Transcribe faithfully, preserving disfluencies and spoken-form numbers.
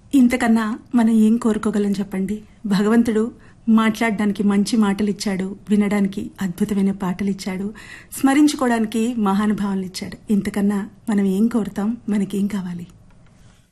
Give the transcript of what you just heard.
ఇంతకన్నా మనం ఏం కోరుకోగలం చెప్పండి. భగవంతుడు మాట్లాడడానికి మంచి మాటలు ఇచ్చాడు, వినడానికి అద్భుతమైన పాటలు ఇచ్చాడు, స్మరించుకోవడానికి మహానుభావాలు ఇచ్చాడు. ఇంతకన్నా మనం ఏం కోరుతాం? మనకేం కావాలి?